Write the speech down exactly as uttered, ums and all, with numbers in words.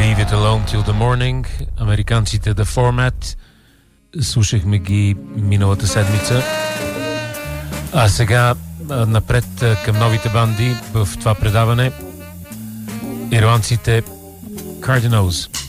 Leave It Alone Till The Morning, американците The Format. Слушахме ги миналата седмица. А сега напред към новите банди в това предаване. Ирландците Cardinals.